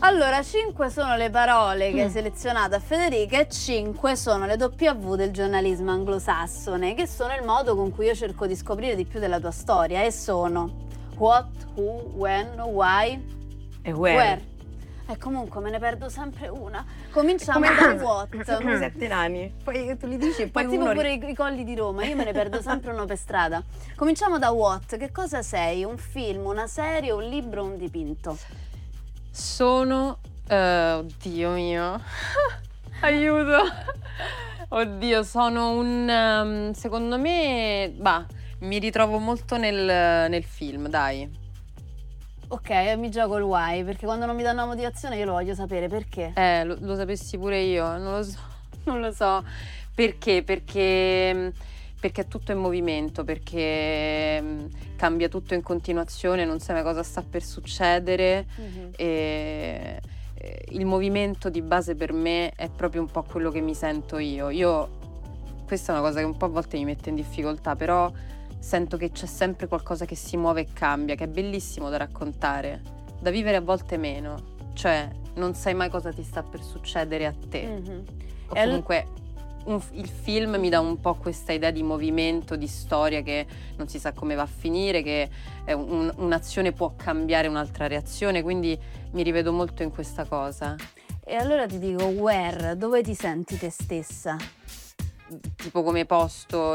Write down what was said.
Allora, 5 sono le parole che hai selezionato a Federica e 5 sono le W del giornalismo anglosassone, che sono il modo con cui io cerco di scoprire di più della tua storia, e sono what, who, when, why E where. E comunque me ne perdo sempre una. Cominciamo da what. Come 7 nani. Poi tu li dici e poi Ma tipo uno... pure i colli di Roma, io me ne perdo sempre uno per strada. Cominciamo da what. Che cosa sei? Un film, una serie, un libro, un dipinto? Sono... oddio mio. Aiuto. Oddio, sono un... secondo me... mi ritrovo molto nel film, dai. Ok, mi gioco il why, perché quando non mi danno una motivazione io lo voglio sapere, perché? Lo sapessi pure io, non lo so. Perché? Perché è tutto in movimento, perché cambia tutto in continuazione, non sai mai cosa sta per succedere. E il movimento di base per me è proprio un po' quello che mi sento io. Questa è una cosa che un po' a volte mi mette in difficoltà, però sento che c'è sempre qualcosa che si muove e cambia, che è bellissimo da raccontare, da vivere a volte meno, cioè non sai mai cosa ti sta per succedere a te. O comunque il film mi dà un po' questa idea di movimento, di storia che non si sa come va a finire, che un'azione può cambiare un'altra reazione, quindi mi rivedo molto in questa cosa. E allora ti dico where, dove ti senti te stessa? Tipo come posto